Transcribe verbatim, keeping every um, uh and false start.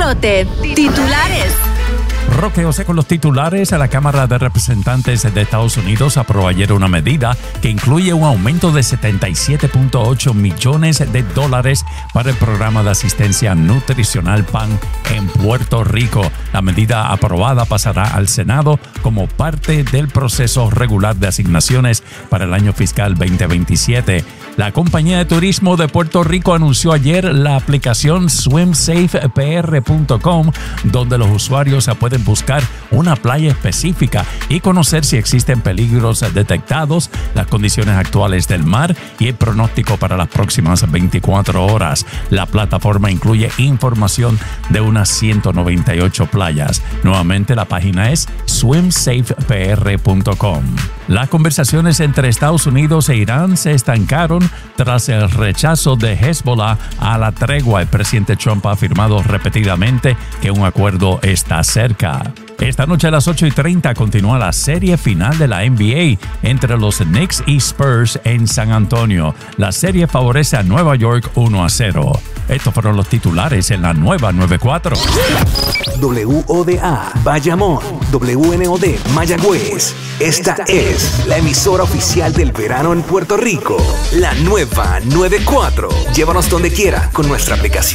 despelote. Titulares. Roque José con los titulares. La Cámara de Representantes de Estados Unidos aprobó ayer una medida que incluye un aumento de setenta y siete punto ocho millones de dólares para el programa de asistencia nutricional P A N en Puerto Rico. La medida aprobada pasará al Senado como parte del proceso regular de asignaciones para el año fiscal veinte veintisiete. La compañía de turismo de Puerto Rico anunció ayer la aplicación swim safe p r punto com, donde los usuarios pueden buscar una playa específica y conocer si existen peligros detectados, las condiciones actuales del mar y el pronóstico para las próximas veinticuatro horas. La plataforma incluye información de unas ciento noventa y ocho playas. Nuevamente, la página es swim safe p r punto com. Las conversaciones entre Estados Unidos e Irán se estancaron tras el rechazo de Hezbollah a la tregua. El presidente Trump ha afirmado repetidamente que un acuerdo está cerca. Esta noche a las ocho y treinta continúa la serie final de la N B A entre los Knicks y Spurs en San Antonio. La serie favorece a Nueva York uno a cero. Estos fueron los titulares en la nueva noventa y cuatro. W O D A Bayamón, W N O D Mayagüez. Esta es la emisora oficial del verano en Puerto Rico. La nueva noventa y cuatro. Llévanos donde quiera con nuestra aplicación.